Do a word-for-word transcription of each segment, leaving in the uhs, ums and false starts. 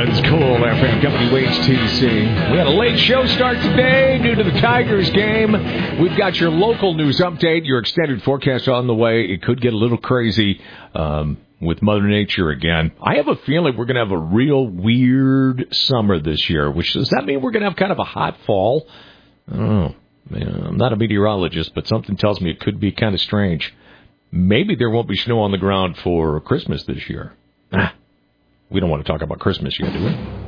Holland's Cool F M, W H T C. We had a late show start today due to the Tigers game. We've got your local news update, your extended forecast on the way. It could get a little crazy um, with Mother Nature again. I have a feeling we're going to have a real weird summer this year, which does that mean we're going to have kind of a hot fall? I don't know. Man, I'm not a meteorologist, but something tells me it could be kind of strange. Maybe there won't be snow on the ground for Christmas this year. Ah. We don't want to talk about Christmas yet, do we?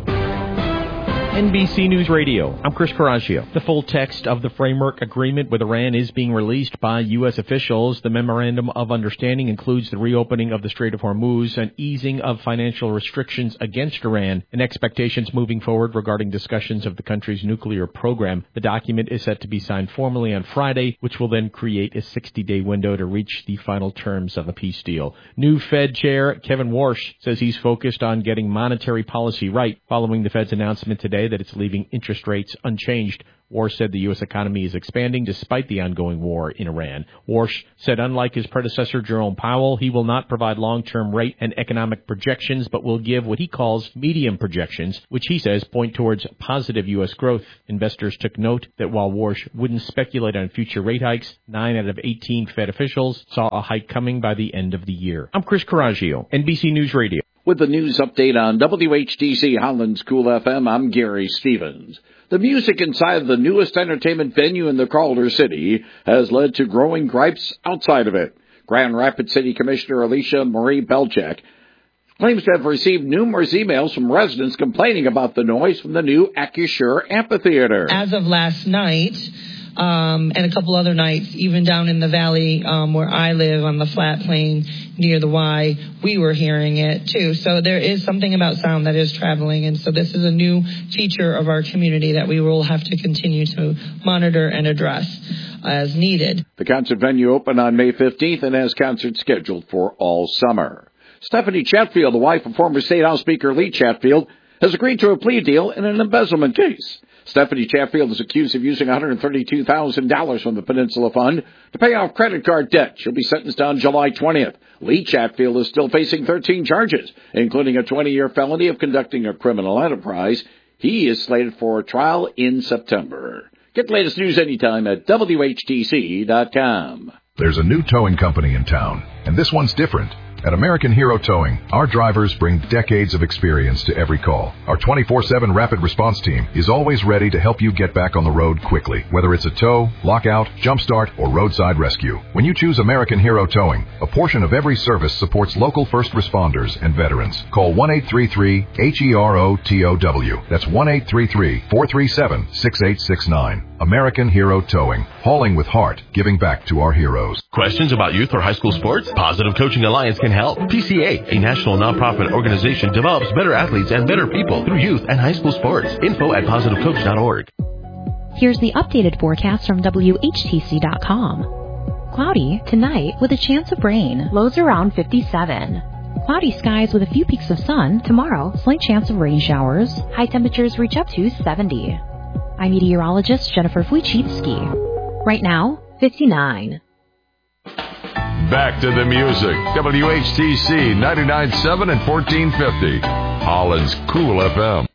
N B C News Radio. I'm Chris Coraggio. The full text of the framework agreement with Iran is being released by U S officials. The Memorandum of Understanding includes the reopening of the Strait of Hormuz, an easing of financial restrictions against Iran, and expectations moving forward regarding discussions of the country's nuclear program. The document is set to be signed formally on Friday, which will then create a sixty-day window to reach the final terms of a peace deal. New Fed Chair Kevin Warsh says he's focused on getting monetary policy right following the Fed's announcement today that it's leaving interest rates unchanged. Warsh said the U S economy is expanding despite the ongoing war in Iran. Warsh said unlike his predecessor Jerome Powell, he will not provide long-term rate and economic projections, but will give what he calls medium projections, which he says point towards positive U S growth. Investors took note that while Warsh wouldn't speculate on future rate hikes, nine out of eighteen Fed officials saw a hike coming by the end of the year. I'm Chris Coraggio, N B C News Radio. With the news update on W H T C Holland's Cool F M, I'm Gary Stevens. The music inside the newest entertainment venue in the Calder City has led to growing gripes outside of it. Grand Rapids City Commissioner Alicia Marie Belcheck claims to have received numerous emails from residents complaining about the noise from the new Acusure Amphitheater. As of last night, Um, and a couple other nights, even down in the valley um, where I live on the flat plain near the Y, we were hearing it too. So there is something about sound that is traveling, and so this is a new feature of our community that we will have to continue to monitor and address as needed. The concert venue opened on May fifteenth and has concerts scheduled for all summer. Stephanie Chatfield, the wife of former State House Speaker Lee Chatfield, has agreed to a plea deal in an embezzlement case. Stephanie Chatfield is accused of using one hundred thirty-two thousand dollars from the Peninsula Fund to pay off credit card debt. She'll be sentenced on July twentieth. Lee Chatfield is still facing thirteen charges, including a twenty-year felony of conducting a criminal enterprise. He is slated for a trial in September. Get the latest news anytime at W H T C dot com. There's a new towing company in town, and this one's different. At American Hero Towing, our drivers bring decades of experience to every call. Our twenty-four seven rapid response team is always ready to help you get back on the road quickly, whether it's a tow, lockout, jump start, or roadside rescue. When you choose American Hero Towing, a portion of every service supports local first responders and veterans. Call one eight three three H E R O T O W. That's one eight three three, four three seven, six eight six nine. American Hero Towing, hauling with heart, giving back to our heroes. Questions about youth or high school sports? Positive Coaching Alliance can help. P C A, a national nonprofit organization, develops better athletes and better people through youth and high school sports. Info at positive coach dot org. Here's the updated forecast from W H T C dot com. Cloudy tonight with a chance of rain. Lows around fifty-seven. Cloudy skies with a few peaks of sun. Tomorrow, slight chance of rain showers. High temperatures reach up to seventy. I'm meteorologist Jennifer Wojcicki. Right now, fifty-nine. Back to the music. W H T C ninety-nine point seven and fourteen fifty. Holland's Cool F M.